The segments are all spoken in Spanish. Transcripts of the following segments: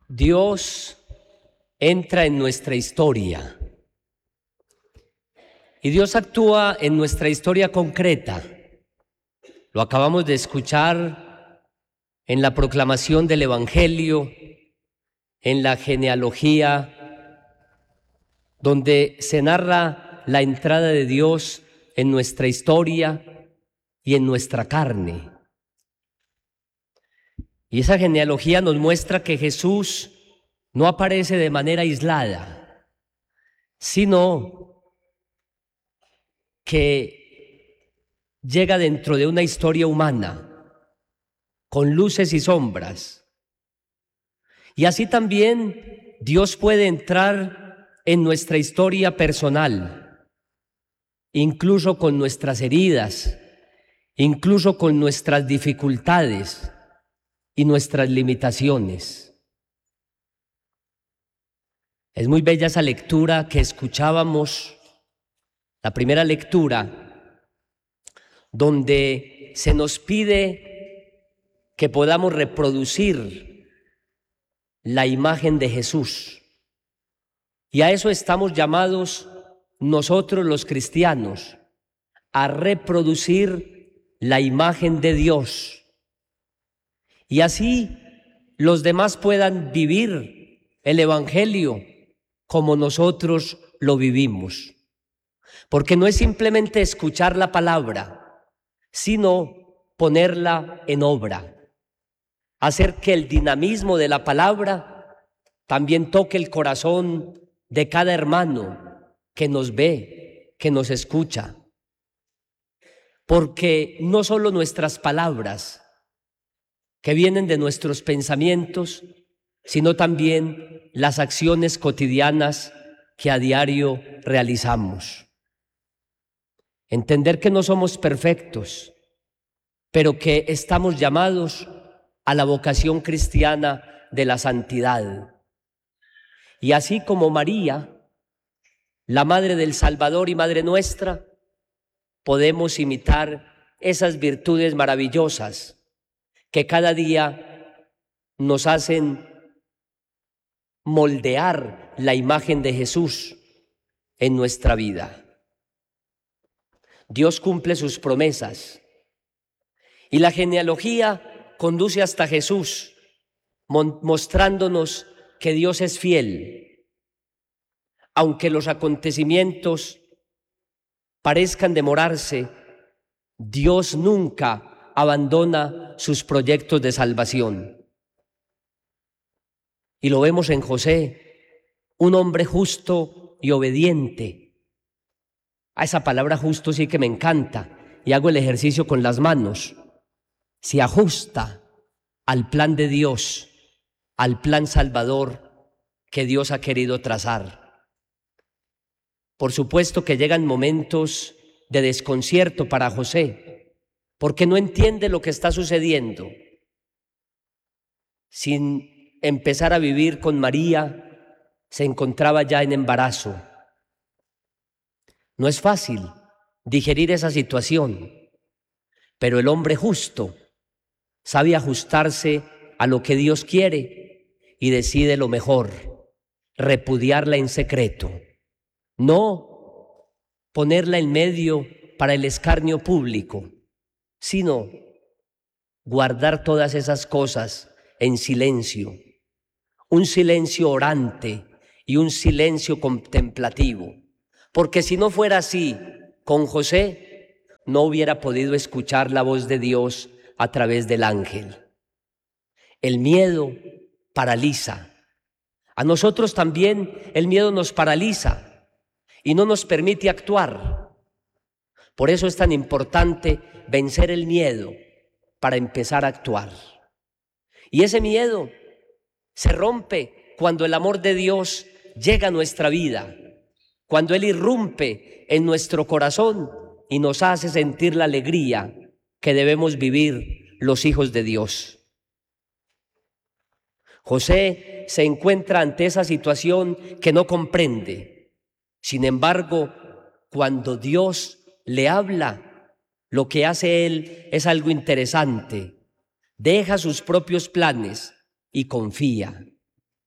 Dios entra en nuestra historia y Dios actúa en nuestra historia concreta. Lo acabamos de escuchar en la proclamación del Evangelio, en la genealogía, donde se narra la entrada de Dios en nuestra historia y en nuestra carne. Y esa genealogía nos muestra que Jesús no aparece de manera aislada, sino que llega dentro de una historia humana, con luces y sombras. Y así también Dios puede entrar en nuestra historia personal, incluso con nuestras heridas, incluso con nuestras dificultades y nuestras limitaciones. Es muy bella esa lectura que escuchábamos, la primera lectura, donde se nos pide que podamos reproducir la imagen de Jesús. Y a eso estamos llamados nosotros los cristianos, a reproducir la imagen de Dios. Y así los demás puedan vivir el Evangelio como nosotros lo vivimos. Porque no es simplemente escuchar la palabra, sino ponerla en obra. Hacer que el dinamismo de la palabra también toque el corazón de cada hermano que nos ve, que nos escucha. Porque no solo nuestras palabras, que vienen de nuestros pensamientos, sino también las acciones cotidianas que a diario realizamos. Entender que no somos perfectos, pero que estamos llamados a la vocación cristiana de la santidad. Y así como María, la Madre del Salvador y Madre nuestra, podemos imitar esas virtudes maravillosas que cada día nos hacen moldear la imagen de Jesús en nuestra vida. Dios cumple sus promesas y la genealogía conduce hasta Jesús, mostrándonos que Dios es fiel. Aunque los acontecimientos parezcan demorarse, Dios nunca abandona sus proyectos de salvación. Y lo vemos en José, un hombre justo y obediente. A esa palabra justo sí que me encanta y hago el ejercicio con las manos. Se ajusta al plan de Dios, al plan salvador que Dios ha querido trazar. Por supuesto que llegan momentos de desconcierto para José, porque no entiende lo que está sucediendo. Sin empezar a vivir con María, se encontraba ya en embarazo. No es fácil digerir esa situación, pero el hombre justo sabe ajustarse a lo que Dios quiere y decide lo mejor, repudiarla en secreto, no ponerla en medio para el escarnio público, sino guardar todas esas cosas en silencio, un silencio orante y un silencio contemplativo, porque si no fuera así con José, no hubiera podido escuchar la voz de Dios a través del ángel. El miedo paraliza. A nosotros también el miedo nos paraliza y no nos permite actuar. Por eso es tan importante vencer el miedo para empezar a actuar. Y ese miedo se rompe cuando el amor de Dios llega a nuestra vida, cuando Él irrumpe en nuestro corazón y nos hace sentir la alegría que debemos vivir los hijos de Dios. José se encuentra ante esa situación que no comprende. Sin embargo, cuando Dios le habla, lo que hace él es algo interesante. Deja sus propios planes y confía.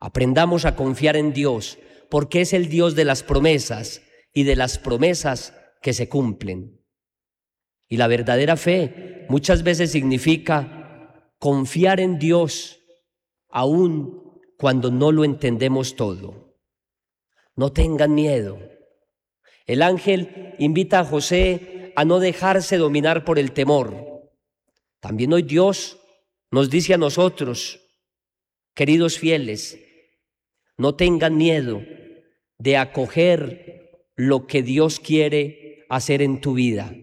Aprendamos a confiar en Dios, porque es el Dios de las promesas y de las promesas que se cumplen. Y la verdadera fe muchas veces significa confiar en Dios aun cuando no lo entendemos todo. No tengan miedo. El ángel invita a José a no dejarse dominar por el temor. También hoy Dios nos dice a nosotros, queridos fieles, no tengan miedo de acoger lo que Dios quiere hacer en tu vida.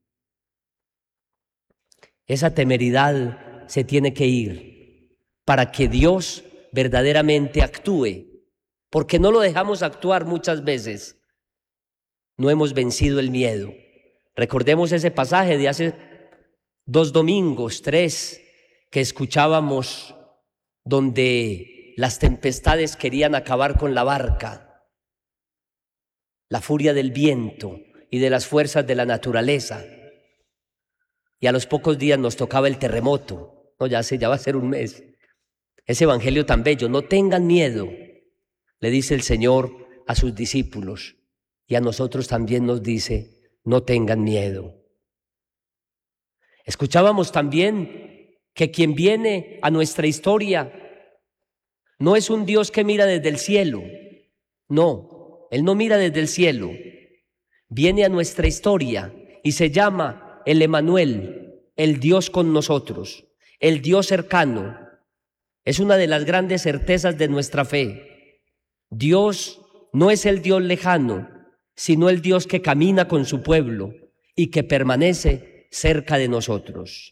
Esa temeridad se tiene que ir para que Dios verdaderamente actúe, porque no lo dejamos actuar muchas veces. No hemos vencido el miedo. Recordemos ese pasaje de hace 2 domingos, 3, que escuchábamos, donde las tempestades querían acabar con la barca, la furia del viento y de las fuerzas de la naturaleza. Y a los pocos días nos tocaba el terremoto. No, ya va a ser un mes. Ese evangelio tan bello, no tengan miedo, le dice el Señor a sus discípulos. Y a nosotros también nos dice, no tengan miedo. Escuchábamos también que quien viene a nuestra historia no es un Dios que mira desde el cielo. No, Él no mira desde el cielo. Viene a nuestra historia y se llama el Emanuel, el Dios con nosotros, el Dios cercano. Es una de las grandes certezas de nuestra fe. Dios no es el Dios lejano, sino el Dios que camina con su pueblo y que permanece cerca de nosotros.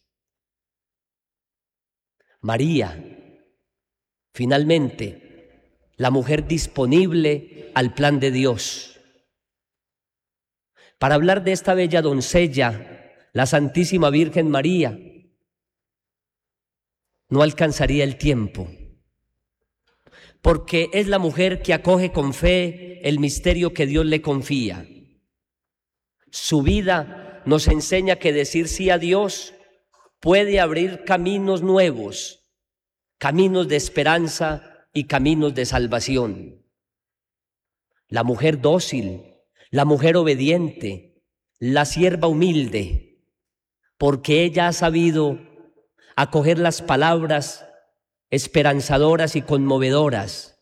María, finalmente, la mujer disponible al plan de Dios. Para hablar de esta bella doncella, la Santísima Virgen María, no alcanzaría el tiempo, porque es la mujer que acoge con fe el misterio que Dios le confía. Su vida nos enseña que decir sí a Dios puede abrir caminos nuevos, caminos de esperanza y caminos de salvación. La mujer dócil, la mujer obediente, la sierva humilde, porque ella ha sabido acoger las palabras esperanzadoras y conmovedoras.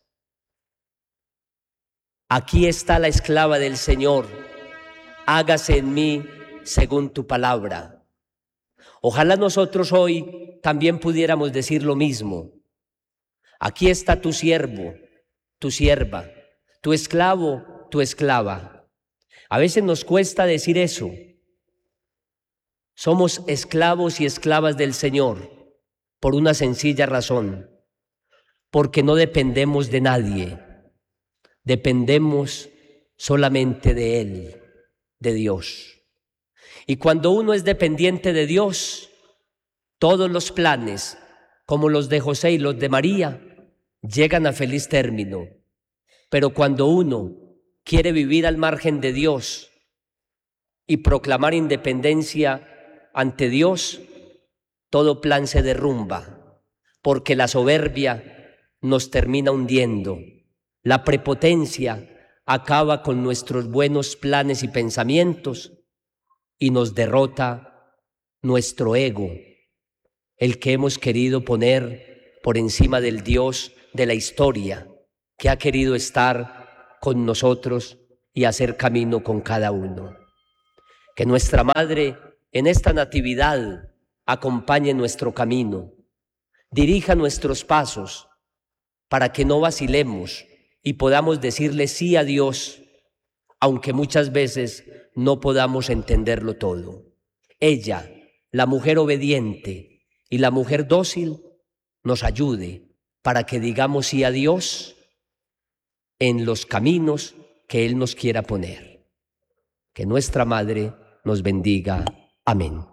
Aquí está la esclava del Señor, hágase en mí según tu palabra. Ojalá nosotros hoy también pudiéramos decir lo mismo. Aquí está tu siervo, tu sierva, tu esclavo, tu esclava. A veces nos cuesta decir eso. Somos esclavos y esclavas del Señor por una sencilla razón, porque no dependemos de nadie, dependemos solamente de Él, de Dios. Y cuando uno es dependiente de Dios, todos los planes, como los de José y los de María, llegan a feliz término. Pero cuando uno quiere vivir al margen de Dios y proclamar independencia ante Dios, todo plan se derrumba, porque la soberbia nos termina hundiendo. La prepotencia acaba con nuestros buenos planes y pensamientos y nos derrota nuestro ego, el que hemos querido poner por encima del Dios de la historia, que ha querido estar con nosotros y hacer camino con cada uno. Que nuestra Madre en esta Natividad acompañe nuestro camino, dirija nuestros pasos para que no vacilemos y podamos decirle sí a Dios, aunque muchas veces no podamos entenderlo todo. Ella, la mujer obediente y la mujer dócil, nos ayude para que digamos sí a Dios en los caminos que Él nos quiera poner. Que nuestra Madre nos bendiga. Amén.